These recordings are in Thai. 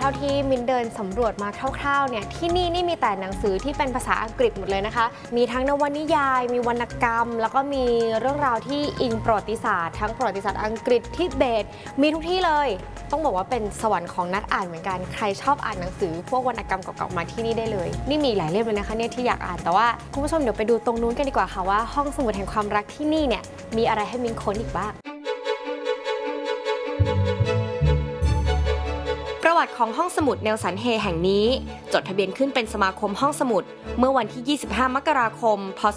ท่าที่มินเดินสำรวจมาคร่าวๆเนี่ยที่นี่มีแต่หนังสือที่เป็นภาษาอังกฤษหมดเลยนะคะมีทั้งนวนิยายมีวรรณกรรมแล้วก็มีเรื่องราวที่อิงประวัติศาสตร์ทั้งประวัติศาสตร์อังกฤษทิเบตมีทุกที่เลยต้องบอกว่าเป็นสวรรค์ของนักอ่านเหมือนกันใครชอบอ่านหนังสือพวกวรรณกรรมเก่าๆมาที่นี่ได้เลยนี่มีหลายเล่มเลยนะคะเนี่ยที่อยากอ่านแต่ว่าคุณผู้ชมเดี๋ยวไปดูตรงนู้นกันดีกว่าค่ะว่าห้องสมุดแห่งความรักที่นี่เนี่ยมีอะไรให้มินค้นอีกบ้างประวัติของห้องสมุดเนลสันเฮแห่งนี้จดทะเบียนขึ้นเป็นสมาคมห้องสมุดเมื่อวันที่ 25 มกราคม พ.ศ.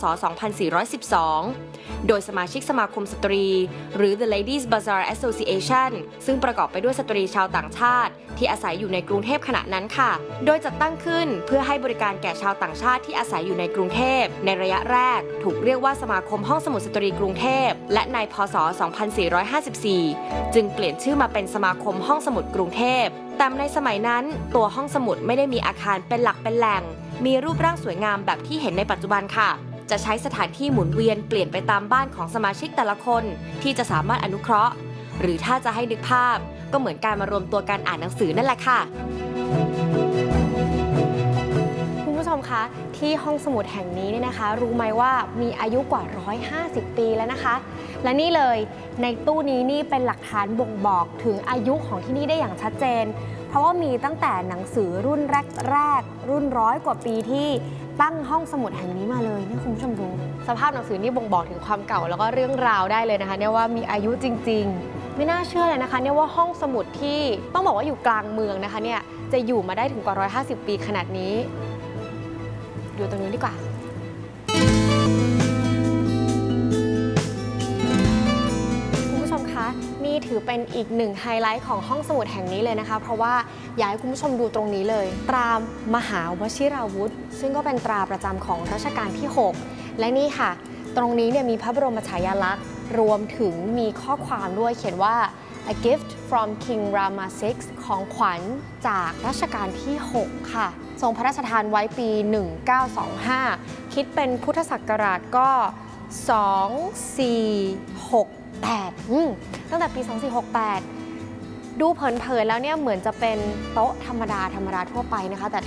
2412 โดยสมาชิกสมาคมสตรีหรือ The Ladies Bazaar Association ซึ่งประกอบไปด้วยสตรีชาวต่างชาติที่อาศัยอยู่ในกรุงเทพขณะนั้นค่ะโดยจัดตั้งขึ้นเพื่อให้บริการแก่ชาวต่างชาติที่อาศัยอยู่ในกรุงเทพในระยะแรกถูกเรียกว่าสมาคมห้องสมุดสตรีกรุงเทพและในพ.ศ. 2454 จึงเปลี่ยนชื่อมาเป็นสมาคมห้องสมุดกรุงเทพแต่ในสมัยนั้นตัวห้องสมุดไม่ได้มีอาคารเป็นหลักเป็นแหล่งมีรูปร่างสวยงามแบบที่เห็นในปัจจุบันค่ะจะใช้สถานที่หมุนเวียนเปลี่ยนไปตามบ้านของสมาชิกแต่ละคนที่จะสามารถอนุเคราะห์หรือถ้าจะให้นึกภาพก็เหมือนการมารวมตัวกันอ่านหนังสือนั่นแหละค่ะคุณผู้ชมคะที่ห้องสมุดแห่งนี้เนี่ยนะคะรู้ไหมว่ามีอายุกว่า150 ปีแล้วนะคะและนี่เลยในตู้นี้นี่เป็นหลักฐานบ่งบอกถึงอายุของที่นี่ได้อย่างชัดเจนเพราะว่ามีตั้งแต่หนังสือรุ่นแรกรุ่น100 กว่าปีที่ตั้งห้องสมุดแห่งนี้มาเลยนี่คุณผู้ชมดูสภาพหนังสือนี่บ่งบอกถึงความเก่าแล้วก็เรื่องราวได้เลยนะคะเนี่ยว่ามีอายุจริงๆไม่น่าเชื่อเลยนะคะเนี่ยว่าห้องสมุดที่ต้องบอกว่าอยู่กลางเมืองนะคะเนี่ยจะอยู่มาได้ถึงกว่า150 ปีขนาดนี้ดูตรงนี้ดีกว่าคุณผู้ชมคะนี่ถือเป็นอีกหนึ่งไฮไลท์ของห้องสมุดแห่งนี้เลยนะคะเพราะว่าอยากให้คุณผู้ชมดูตรงนี้เลยตรามหาวชิราวุธซึ่งก็เป็นตราประจำของรัชกาลที่ 6และนี่ค่ะตรงนี้เนี่ยมีพระบรมฉายาลักษณ์รวมถึงมีข้อความด้วยเขียนว่า A gift from King Rama VI ของขวัญจากรัชกาลที่ 6 ค่ะทรงพระราชทานไว้ปี 1925 คิดเป็นพุทธศักราชก็ 2468 ตั้งแต่ปี 2468 ดูเผินๆแล้วเนี่ยเหมือนจะเป็นโต๊ะธรรมดาทั่วไปนะคะแต่